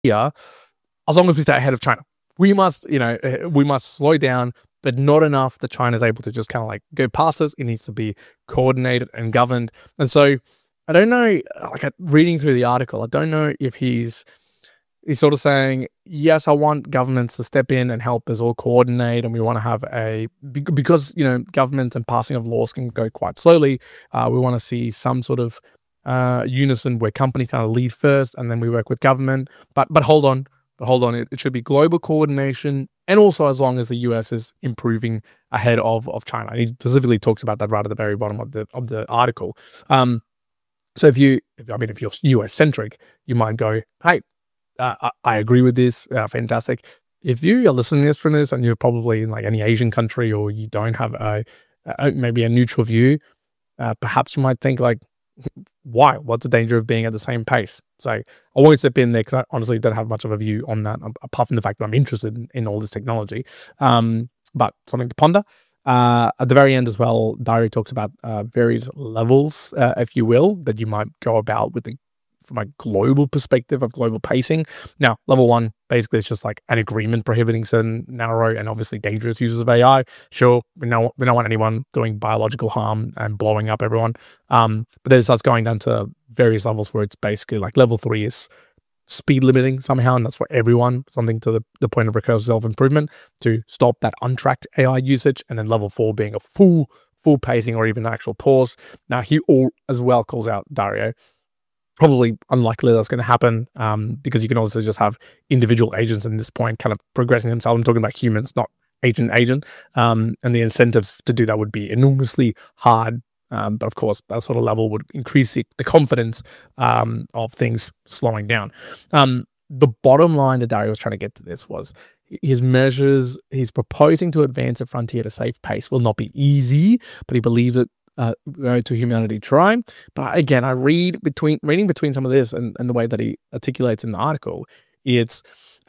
here, as long as we stay ahead of China. We must slow down, but not enough that China's able to just kind of like go past us. It needs to be coordinated and governed. And so I don't know, like reading through the article, I don't know if he's sort of saying, yes, I want governments to step in and help us all coordinate, and we want to have because, governments and passing of laws can go quite slowly. We want to see some sort of unison where companies kind of lead first and then we work with government. But hold on, it should be global coordination, and also as long as the US is improving ahead of China. And he specifically talks about that right at the very bottom of the article. So if you're US centric, you might go, hey, I agree with this. Fantastic. If you are listening to this from this and you're probably in like any Asian country, or you don't have maybe a neutral view, perhaps you might think like, why? What's the danger of being at the same pace? So I won't step in there because I honestly don't have much of a view on that, apart from the fact that I'm interested in all this technology. But something to ponder. At the very end as well, Dario talks about various levels, if you will, that you might go about from a global perspective of global pacing. Now, level 1, basically, it's just like an agreement prohibiting certain narrow and obviously dangerous uses of AI. Sure, we don't want anyone doing biological harm and blowing up everyone. But then it starts going down to various levels where it's basically like level 3 is speed limiting somehow, and that's for everyone, something to the point of recursive self-improvement to stop that untracked AI usage. And then level 4 being a full pacing or even an actual pause. Now, he as well calls out, Dario, probably unlikely that's going to happen because you can also just have individual agents at this point kind of progressing themselves. I'm talking about humans, not agent. And the incentives to do that would be enormously hard. But of course, that sort of level would increase the confidence of things slowing down. The bottom line that Dario was trying to get to this was his measures he's proposing to advance the frontier at a safe pace will not be easy, but he believes it to humanity try. But again, I reading between some of this and the way that he articulates in the article, it's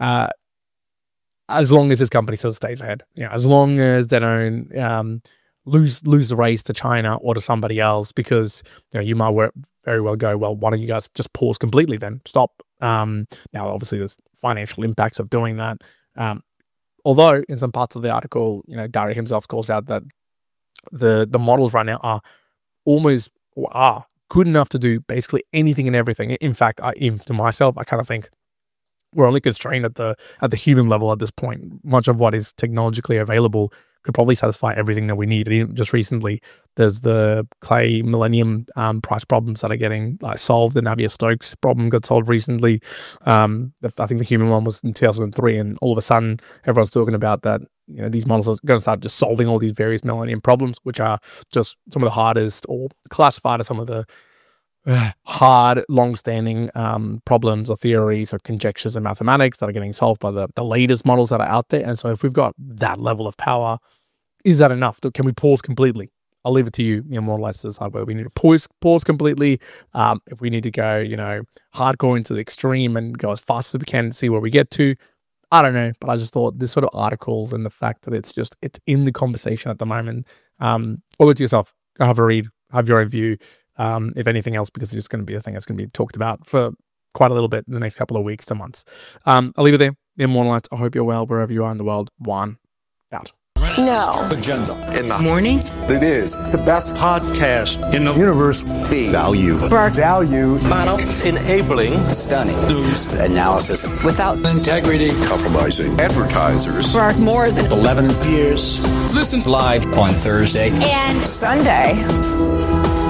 as long as his company sort of stays ahead, as long as they don't lose the race to China or to somebody else, because you might very well go, well, why don't you guys just pause completely then? Stop. Now, obviously, there's financial impacts of doing that. Although in some parts of the article, Dario himself calls out that the models right now are good enough to do basically anything and everything. In fact, to myself, I kind of think we're only constrained at the human level at this point. Much of what is technologically available could probably satisfy everything that we need. And even just recently, there's the Clay Millennium price problems that are getting solved. The Navier-Stokes problem got solved recently. I think the human one was in 2003, and all of a sudden, everyone's talking about that. These models are going to start just solving all these various Millennium problems, which are just some of the hardest, or classified as some of the hard, long-standing problems or theories or conjectures in mathematics that are getting solved by the latest models that are out there. And so if we've got that level of power, is that enough? Can we pause completely? I'll leave it to you, more or less to decide whether we need to pause completely. If we need to go, hardcore into the extreme and go as fast as we can and see where we get to. I don't know, but I just thought this sort of articles and the fact that it's in the conversation at the moment. Owe it to yourself. Go have a read, have your own view. If anything else, because it's just going to be a thing that's going to be talked about for quite a little bit in the next couple of weeks to months. I'll leave it there. Immortal Lights, I hope you're well wherever you are in the world. One, out. No. Agenda. In the morning? It is the best podcast in the universe. The value. Bark. Value. Model. Enabling. Stunning. News. Analysis. Without integrity. Compromising. Advertisers. Bark more than 11 years. Listen live on Thursday and Sunday.